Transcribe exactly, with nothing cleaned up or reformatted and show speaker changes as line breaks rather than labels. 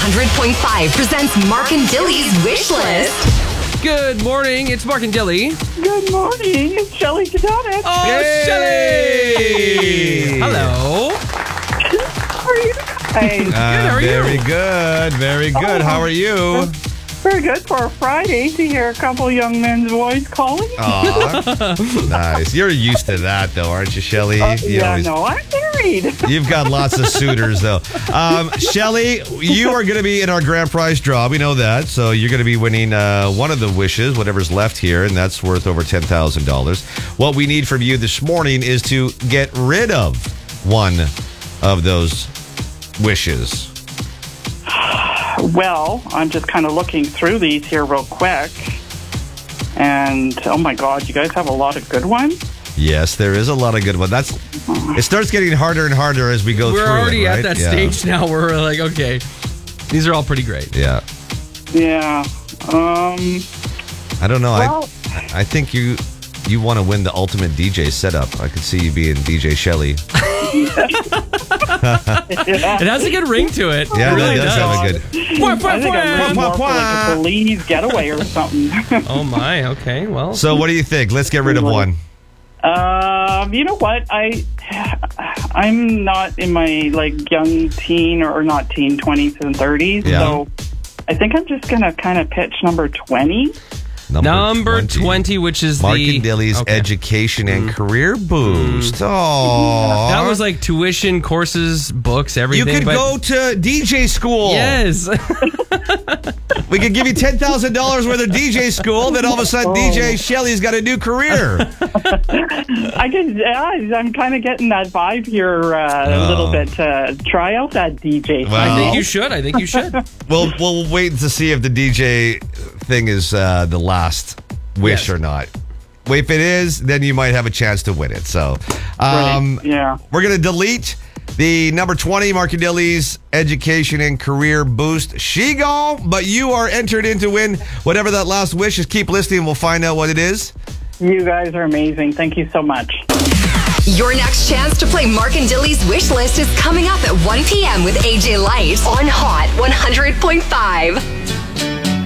hundred point five presents Mark and Dilly's Wish List.
Good morning. It's Mark and Dilly.
Good morning. It's Shelly Cadonis.
Oh,
Yay!
Shelly! Hello.
How are you guys?
Good, how are you?
Very good. Very good. How are you?
Very good for a Friday to hear a couple young men's voice calling.
Aw, nice. You're used to that, though, aren't you, Shelly?
Uh,
You
yeah,
always-
no, I'm married.
You've got lots of suitors, though. Um, Shelly, you are going to be in our grand prize draw. We know that. So you're going to be winning uh, one of the wishes, whatever's left here, and that's worth over ten thousand dollars. What we need from you this morning is to get rid of one of those wishes.
Well, I'm just kind of looking through these here real quick. And, oh my God, you guys have a lot of good ones.
Yes, there is a lot of good ones. That's it starts getting harder and harder as we go
We're
through
already
it, right?
at that
Yeah.
stage now where we're like, okay, these are all pretty great.
Yeah.
Yeah. Um,
I don't know.
well,
I I think you you want to win the ultimate D J setup. I could see you being D J Shelly.
It has a good ring to it.
Yeah,
it really
that does,
does.
have a good.
Wah,
I think I'm
wah,
ready
wah.
more for like a Belize getaway or something.
Oh my, okay, well.
So what do you think? Let's get rid of one.
Um, you know what? I I'm not in my like young teen or not teen twenties and thirties,
Yeah.
so I think I'm just gonna kind of pitch number twenty.
Number twenty, which is
Mark
the
and Dilly's
okay.
education and career boost. Oh,
That was like tuition, courses, books,
you
everything.
could
but
go to D J school.
Yes.
We could give you ten thousand dollars worth of D J school. Then all of a sudden, D J Shelly's got a new career.
I could, yeah, I'm kind of getting that vibe here uh,
Oh.
a little bit to try out that D J.
Well,
I think you should. I think you should.
We'll we'll wait to see if the D J thing is uh, the last wish
Yes.
or not. If it is, then you might have a chance to win it. So, um,
Right, yeah.
we're going to delete the number twenty, Mark and Dilly's education and career boost. She gone, but you are entered in to win whatever that last wish is. Keep listening. We'll find out what it is.
You guys are amazing. Thank you so much.
Your next chance to play Mark and Dilly's Wish List is coming up at one p.m. with A J Light on Hot one hundred point five.